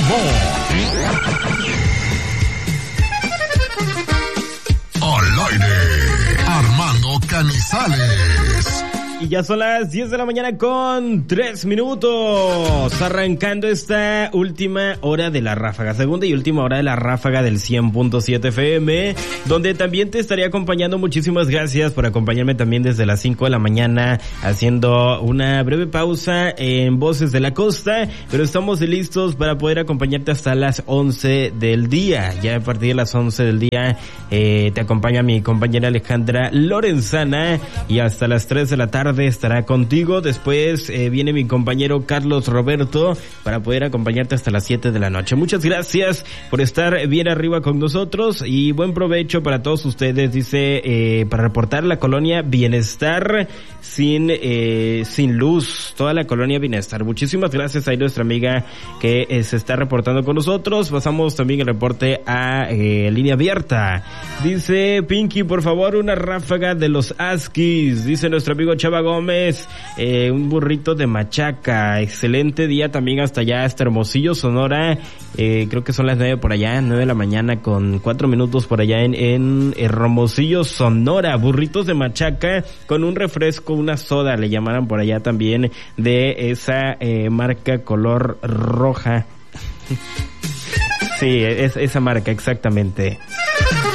Al aire, Armando Canizales. Y ya son las 10 de la mañana con 3 minutos, arrancando esta última hora de la ráfaga, segunda y última hora de la ráfaga del 100.7 FM, donde también te estaré acompañando. Muchísimas gracias por acompañarme también desde las 5 de la mañana, haciendo una breve pausa en Voces de la Costa, pero estamos listos para poder acompañarte hasta las 11 del día. Ya a partir de las 11 del día te acompaña mi compañera Alejandra Lorenzana, y hasta las 3 de la tarde estará contigo. Después viene mi compañero Carlos Roberto para poder acompañarte hasta las 7 de la noche. Muchas gracias por estar bien arriba con nosotros y buen provecho para todos ustedes. Dice, para reportar la colonia Bienestar sin luz, toda la colonia Bienestar. Muchísimas gracias a nuestra amiga que se está reportando con nosotros. Pasamos también el reporte a línea abierta. Dice Pinky, por favor, una ráfaga de los Askis. Dice nuestro amigo Chava Gómez, un burrito de machaca. Excelente día también hasta allá, hasta Hermosillo, Sonora. Creo que son las 9 por allá, 9 de la mañana con 4 minutos por allá en Hermosillo, Sonora. Burritos de machaca con un refresco, una soda, le llamaran por allá también, de esa marca color roja. Sí, es esa marca, exactamente.